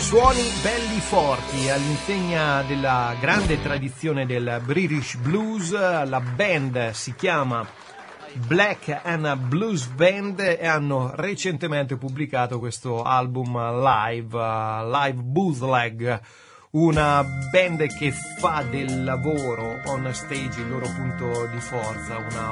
Suoni belli forti all'insegna della grande tradizione del British Blues. La band si chiama Black and Blues Band e hanno recentemente pubblicato questo album live bootleg, una band che fa del lavoro on stage il loro punto di forza, una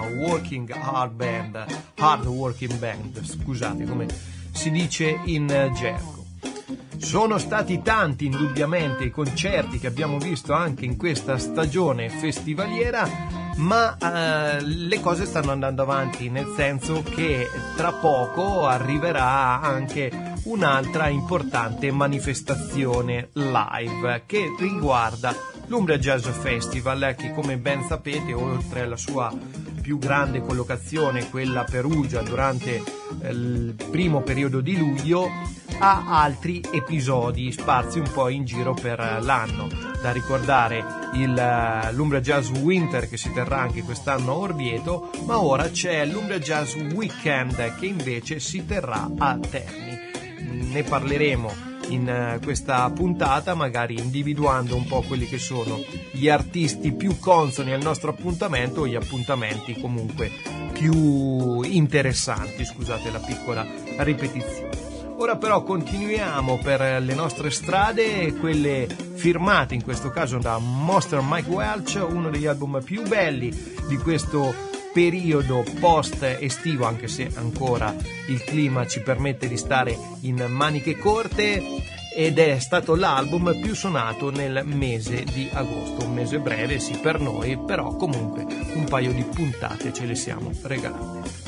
hard working band, scusate, come si dice in gergo. Sono stati tanti indubbiamente i concerti che abbiamo visto anche in questa stagione festivaliera, ma le cose stanno andando avanti, nel senso che tra poco arriverà anche un'altra importante manifestazione live che riguarda l'Umbria Jazz Festival, che come ben sapete, oltre alla sua più grande collocazione, quella a Perugia, durante il primo periodo di luglio, ha altri episodi sparsi un po' in giro per l'anno. Da ricordare l'Umbria Jazz Winter, che si terrà anche quest'anno a Orvieto, ma ora c'è l'Umbria Jazz Weekend che invece si terrà a Terni. Ne parleremo in questa puntata, magari individuando un po' quelli che sono gli artisti più consoni al nostro appuntamento, o gli appuntamenti comunque più interessanti, scusate la piccola ripetizione. Ora però continuiamo per le nostre strade, quelle firmate in questo caso da Monster Mike Welch, uno degli album più belli di questo periodo post estivo, anche se ancora il clima ci permette di stare in maniche corte, ed è stato l'album più suonato nel mese di agosto, un mese breve sì per noi, però comunque un paio di puntate ce le siamo regalate.